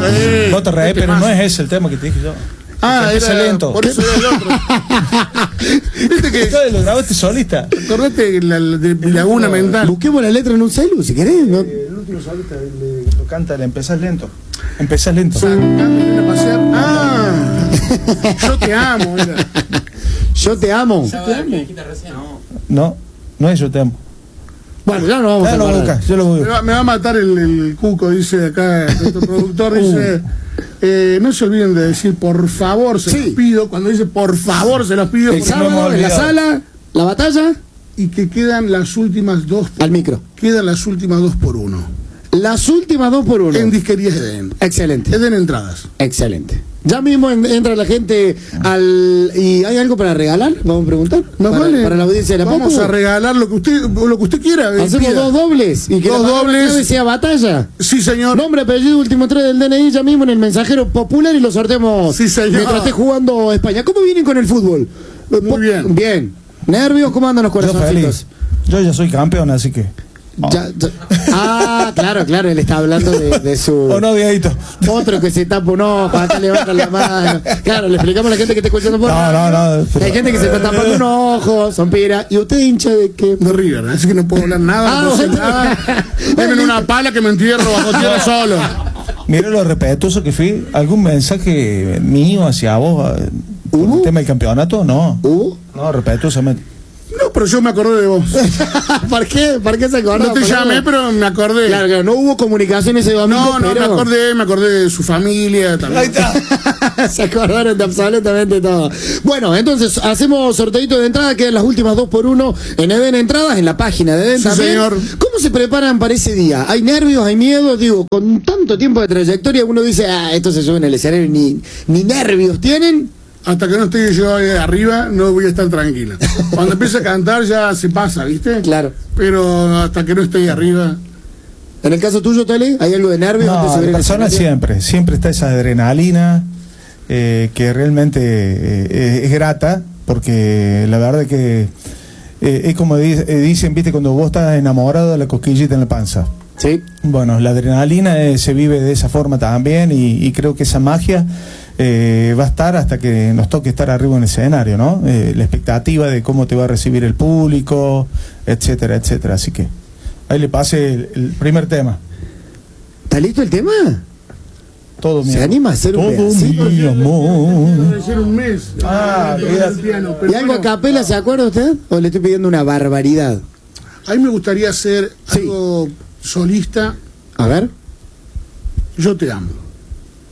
Vos te reís, pero no es ese el tema que te dije yo. Ah, era lento. Por eso era el otro. ¿Viste que lo grabaste solista? Acordate de Laguna Mental. Busquemos la letra en un celu, si querés, ¿no? El último solista lo canta, le empezás lento. Empezás lento. Ah, yo te amo, era. Yo te amo. No es yo te amo. Bueno, ya no vamos a buscar. Yo lo voy a... Me va a matar el cuco, dice acá nuestro productor, dice... no se olviden de decir por favor se los pido. Cuando dice por favor se los pido, el sábado en la sala, la batalla, y que quedan las últimas dos al micro. Quedan las últimas 2 por 1. Las últimas 2 por 1 en Disquerías Edén. Excelente. Edén Entradas. Excelente. Ya mismo entra la gente al... ¿Y hay algo para regalar? Vamos a preguntar. Para la audiencia de la Vamos a regalar lo que usted quiera. Hacemos 2 dobles. Y que 2 dobles. Sea batalla. Sí, señor. Nombre, apellido, último 3 del DNI ya mismo en el mensajero popular y lo sorteamos. Sí, señor. Mientras esté jugando España. ¿Cómo vienen con el fútbol? Muy bien. Bien. ¿Nervios? ¿Cómo andan los corazoncitos? Yo ya soy campeón, así que... Claro, él está hablando de su... ¿O no, Dieguito? Otro que se tapa un ojo, acá levanta la mano. Claro, le explicamos a la gente que está escuchando por... No. Hay gente que se está tapando un ojo, son pira. ¿Y usted hincha de qué? De River, así que no puedo hablar nada, no puedo hacer nada. Denme una pala que me entierro bajo tierra solo. Mira lo respetuoso que fui. ¿Algún mensaje mío hacia vos por el tema del campeonato? No. No, respetuosamente. No, pero yo me acordé de vos. ¿Por qué? ¿Por qué se acordó? No te llamé, pero me acordé. Claro, no hubo comunicación ese domingo. No, pero... me acordé de su familia también. Ahí está. Se acordaron de absolutamente todo. Bueno, entonces hacemos sorteito de entrada, quedan las últimas 2 por 1 en Edén Entradas, en la página de Edén también. Señor. ¿Cómo se preparan para ese día? ¿Hay nervios, hay miedo? Digo, con tanto tiempo de trayectoria uno dice, esto se sube en el escenario, ni nervios tienen. Hasta que no esté yo arriba, no voy a estar tranquila. Cuando empiece a cantar ya se pasa, ¿viste? Claro. Pero hasta que no esté arriba... En el caso tuyo, Tele, ¿hay algo de nervios? No, la persona siempre está esa adrenalina que realmente es grata, porque la verdad que es como dicen, ¿viste? Cuando vos estás enamorado de la cosquillita en la panza. Sí. Bueno, la adrenalina se vive de esa forma también y creo que esa magia... va a estar hasta que nos toque estar arriba en el escenario, ¿no? La expectativa de cómo te va a recibir el público, etcétera, etcétera. Así que ahí le pase el primer tema. ¿Está listo el tema? Todo mi ¿Se anima a hacer un pedacito? Mi amor. Hacer un mes. ¿Y algo a capela, se acuerda usted? ¿O le estoy pidiendo una barbaridad? A mí me gustaría hacer algo solista. A ver. Yo te amo.